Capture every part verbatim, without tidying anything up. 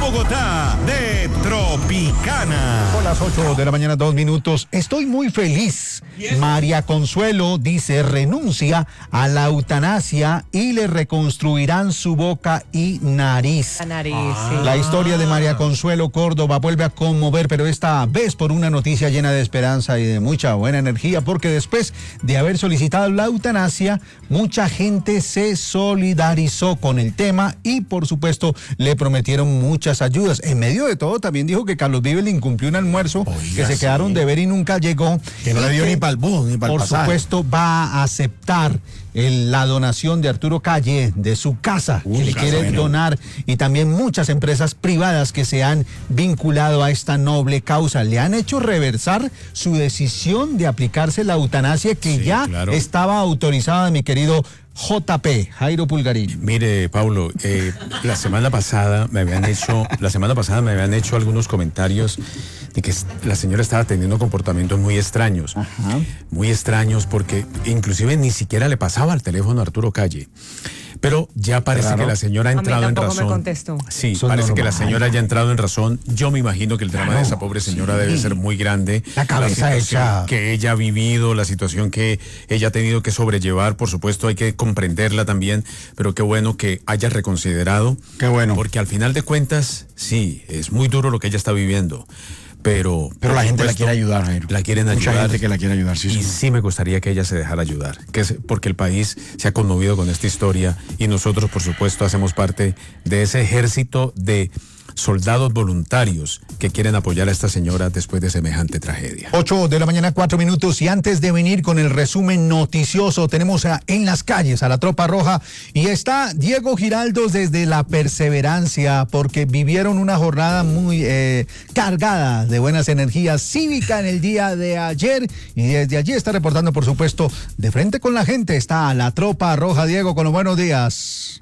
Bogotá de Tropicana. Son las ocho de la mañana, dos minutos. Estoy muy feliz. María Consuelo dice renuncia a la eutanasia y le reconstruirán su boca y nariz. La nariz, Ah. sí. La historia de María Consuelo Córdoba vuelve a conmover, pero esta vez por una noticia llena de esperanza y de mucha buena energía, porque después de haber solicitado la eutanasia, mucha gente se solidarizó con el tema y por supuesto le prometieron muchas ayudas. En medio de todo también dijo que Carlos Vives le incumplió un almuerzo, Oiga, que se sí. quedaron de ver y nunca llegó. Que no Y le dio ni pa'l bus, ni pa'l Por pasaje. supuesto va a aceptar el- la donación de Arturo Calle de su casa, Uy, que le casa, quiere bueno. donar, y también muchas empresas privadas que se han vinculado a esta noble causa. Le han hecho reversar su decisión de aplicarse la eutanasia que Sí, ya claro. estaba autorizada, mi querido J P, Jairo Pulgarín. Mire, Paulo, eh, la semana pasada me habían hecho, la semana pasada me habían hecho algunos comentarios de que la señora estaba teniendo comportamientos muy extraños, Ajá. muy extraños porque inclusive ni siquiera le pasaba al teléfono a Arturo Calle. Pero ya parece Claro. que la señora ha A mí entrado en tampoco me razón. contestó. Sí, Eso es parece que la normal. señora ya ha entrado en razón. Yo me imagino que el drama Claro, de esa pobre señora sí. debe ser muy grande. La cabeza situación hecha. que ella ha vivido, la situación que ella ha tenido que sobrellevar, por supuesto hay que comprenderla también, pero qué bueno que haya reconsiderado. Qué bueno. Porque al final de cuentas, sí, es muy duro lo que ella está viviendo. Pero, Pero por la gente la supuesto, quiere ayudar, Jairo. La quieren Mucha ayudar. gente que la quiere ayudar, sí, Y señor. sí me gustaría que ella se dejara ayudar, que es porque el país se ha conmovido con esta historia y nosotros, por supuesto, hacemos parte de ese ejército de soldados voluntarios que quieren apoyar a esta señora después de semejante tragedia. ocho de la mañana, cuatro minutos, y antes de venir con el resumen noticioso, tenemos a, en las calles a la Tropa Roja, y está Diego Giraldos desde La Perseverancia, porque vivieron una jornada muy eh, cargada de buenas energías cívica en el día de ayer, y desde allí está reportando, por supuesto, de frente con la gente, está la Tropa Roja. Diego, con los buenos días.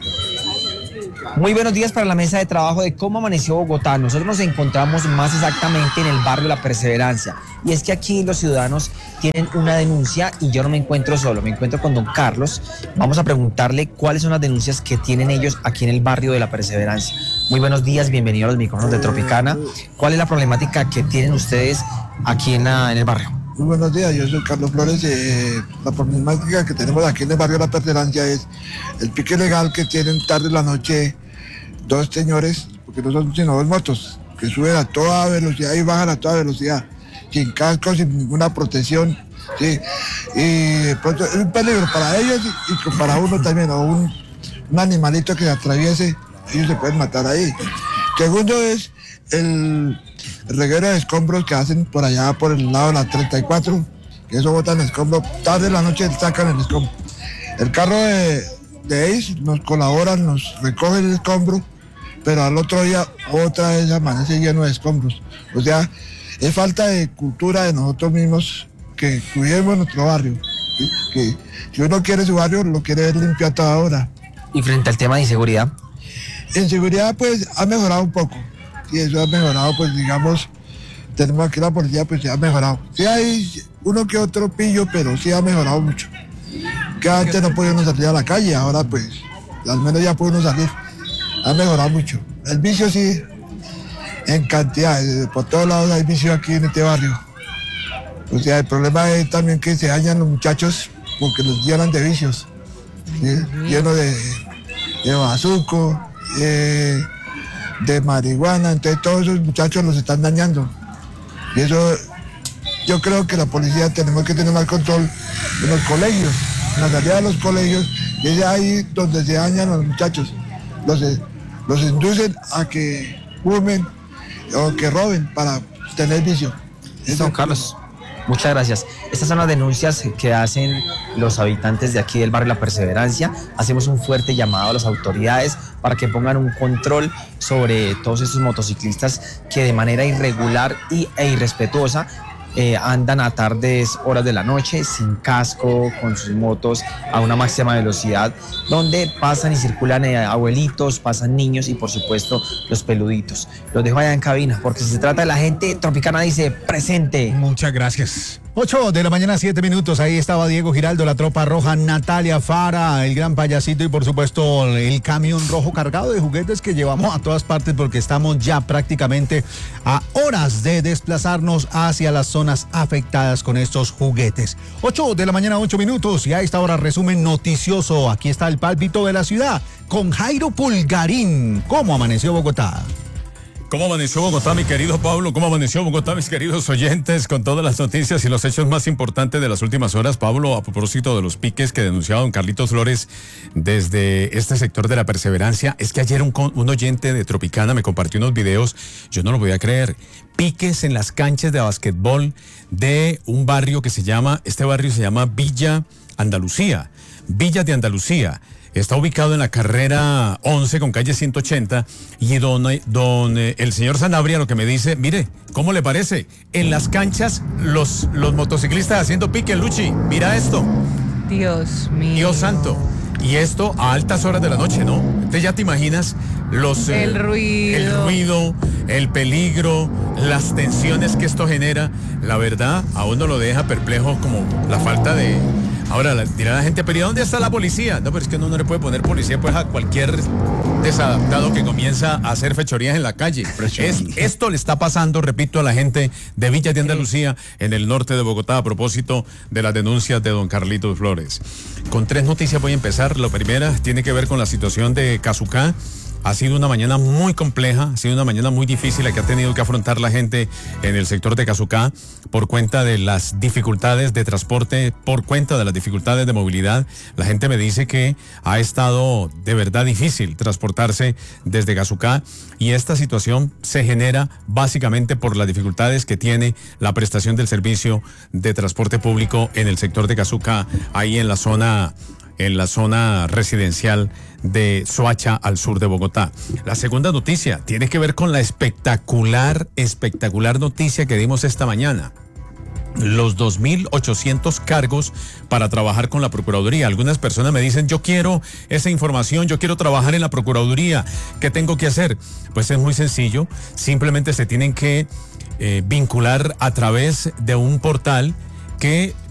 Muy buenos días para la mesa de trabajo de cómo amaneció Bogotá. Nosotros nos encontramos más exactamente en el barrio La Perseverancia. Y es que aquí los ciudadanos tienen una denuncia y yo no me encuentro solo, me encuentro con don Carlos. Vamos a preguntarle cuáles son las denuncias que tienen ellos aquí en el barrio de La Perseverancia. Muy buenos días, bienvenidos a los micrófonos de Tropicana. ¿Cuál es la problemática que tienen ustedes aquí en, la, en el barrio? Muy buenos días, yo soy Carlos Flores. Eh, la problemática que tenemos aquí en el barrio La Perseverancia es el pique legal que tienen tarde en la noche dos señores, porque no son sino dos motos, que suben a toda velocidad y bajan a toda velocidad, sin casco, sin ninguna protección, ¿sí? Y de pronto es un peligro para ellos y, y para uno también, o un, un animalito que se atraviese, ellos se pueden matar ahí. Segundo es el reguero de escombros que hacen por allá por el lado de la treinta y cuatro, que eso botan escombros, tarde en la noche sacan el escombro. El carro de, de ellos nos colaboran, nos recoge el escombro, pero al otro día otra vez amanece lleno de escombros. O sea, es falta de cultura de nosotros mismos que cuidemos nuestro barrio, ¿sí? Que si uno quiere su barrio, lo quiere ver limpio a toda hora. Y frente al tema de inseguridad, En seguridad, pues, ha mejorado un poco. Y eso ha mejorado, pues, digamos, tenemos aquí la policía, pues, se ha mejorado. Sí hay uno que otro pillo, pero sí ha mejorado mucho. Que antes no podíamos salir a la calle, ahora, pues, al menos ya podemos salir. Ha mejorado mucho. El vicio sí, en cantidad, eh, por todos lados hay vicio aquí en este barrio. O sea, el problema es también que se dañan los muchachos porque los llenan de vicios, ¿sí? Llenos de, de bazuco, eh, de marihuana, entonces todos esos muchachos los están dañando. Y eso, yo creo que la policía tenemos que tener más control en los colegios, en la salida de los colegios, y es ahí donde se dañan los muchachos. Los, los inducen a que fumen o que roben para tener vicio. Eso, don Carlos. Muchas gracias. Estas son las denuncias que hacen los habitantes de aquí del barrio La Perseverancia. Hacemos un fuerte llamado a las autoridades para que pongan un control sobre todos estos motociclistas que de manera irregular y, e irrespetuosa eh, andan a tardes horas de la noche sin casco, con sus motos a una máxima velocidad, donde pasan y circulan eh, abuelitos, pasan niños y por supuesto los peluditos. Los dejo allá en cabina porque si se trata de la gente, Tropicana dice presente. Muchas gracias. ocho de la mañana, siete minutos. Ahí estaba Diego Giraldo, la tropa roja, Natalia Fara, el gran payasito y por supuesto el camión rojo cargado de juguetes que llevamos a todas partes porque estamos ya prácticamente a horas de desplazarnos hacia las zonas afectadas con estos juguetes. ocho de la mañana, ocho minutos y a esta hora resumen noticioso. Aquí está el pálpito de la ciudad con Jairo Pulgarín. ¿Cómo amaneció Bogotá? ¿Cómo amaneció Bogotá, mi querido Pablo? ¿Cómo amaneció Bogotá, mis queridos oyentes? Con todas las noticias y los hechos más importantes de las últimas horas, Pablo, a propósito de los piques que denunciaba don Carlitos Flores desde este sector de la Perseverancia. Es que ayer un, un oyente de Tropicana me compartió unos videos, yo no lo podía creer. Piques en las canchas de basquetbol de un barrio que se llama, este barrio se llama Villa Andalucía, Villa de Andalucía. Está ubicado en la carrera once con calle ciento ochenta y don, don eh, el señor Sanabria lo que me dice, mire, ¿cómo le parece? En las canchas los, los motociclistas haciendo pique, Luchi, mira esto. Dios mío. Dios santo. Y esto a altas horas de la noche, ¿no? Entonces ya te imaginas los... El eh, ruido. El ruido, el peligro, las tensiones que esto genera. La verdad, a uno lo deja perplejo como la falta de... Ahora la, dirá la gente, pero ¿y dónde está la policía? No, pero es que uno no le puede poner policía pues a cualquier desadaptado que comienza a hacer fechorías en la calle. Es, esto le está pasando, repito, a la gente de Villa de Andalucía en el norte de Bogotá a propósito de las denuncias de don Carlitos Flores. Con tres noticias voy a empezar. La primera tiene que ver con la situación de Casucá. Ha sido una mañana muy compleja, ha sido una mañana muy difícil la que ha tenido que afrontar la gente en el sector de Casucá por cuenta de las dificultades de transporte, por cuenta de las dificultades de movilidad. La gente me dice que ha estado de verdad difícil transportarse desde Casucá y esta situación se genera básicamente por las dificultades que tiene la prestación del servicio de transporte público en el sector de Casucá, ahí en la zona... en la zona residencial de Soacha, al sur de Bogotá. La segunda noticia tiene que ver con la espectacular, espectacular noticia que dimos esta mañana. Los dos mil ochocientos cargos para trabajar con la Procuraduría. Algunas personas me dicen, yo quiero esa información, yo quiero trabajar en la Procuraduría. ¿Qué tengo que hacer? Pues es muy sencillo. Simplemente se tienen que eh, vincular a través de un portal que